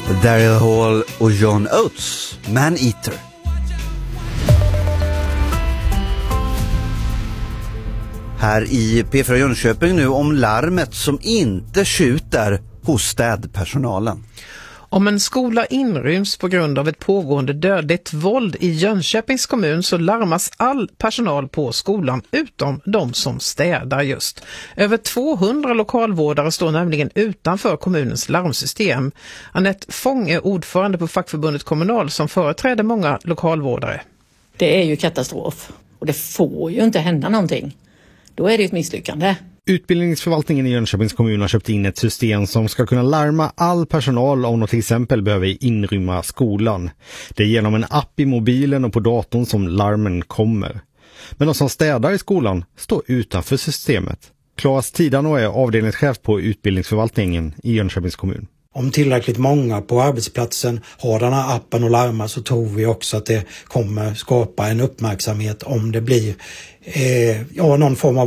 Daryl Hall och John Oates, Man Eater. Här i P4 Jönköping nu om larmet som inte skjuter hos städpersonalen. Om en skola inryms på grund av ett pågående dödligt våld i Jönköpings kommun så larmas all personal på skolan utom de som städar just. Över 200 lokalvårdare står nämligen utanför kommunens larmsystem. Annette Fång är ordförande på fackförbundet Kommunal som företräder många lokalvårdare. Det är ju katastrof och det får ju inte hända någonting. Då är det ett misslyckande. Utbildningsförvaltningen i Jönköpings kommun har köpt in ett system som ska kunna larma all personal om de till exempel behöver inrymma skolan. Det är genom en app i mobilen och på datorn som larmen kommer. Men de som städar i skolan står utanför systemet. Claes Tidano är avdelningschef på utbildningsförvaltningen i Jönköpings kommun. Om tillräckligt många på arbetsplatsen har den här appen och larmar så tror vi också att det kommer skapa en uppmärksamhet om det blir någon form av